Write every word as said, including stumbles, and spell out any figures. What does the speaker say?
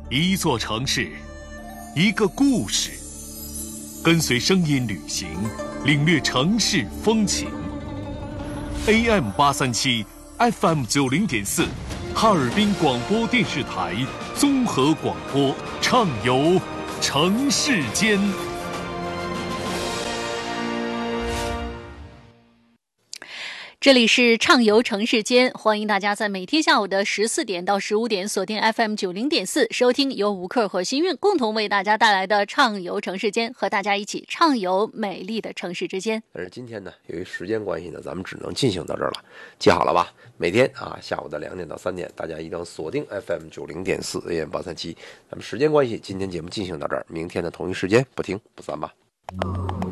一座城市，一个故事，跟随声音旅行，领略城市风情。A M 八三七 F M 九零点四，哈尔滨广播电视台综合广播，畅游城市间。 这里是畅游城市间，欢迎大家在每天下午的十四点到十五点锁定 F M 九零点四，收听由吴克和新韵共同为大家带来的畅游城市间，和大家一起畅游美丽的城市之间。 但是今天呢，由于时间关系呢，咱们只能进行到这儿了。记好了吧？每天啊下午的两点到三点，大家一定锁定 F M 九零点四 A M 八三七。咱们时间关系，今天节目进行到这儿，明天的同一时间不听不散吧。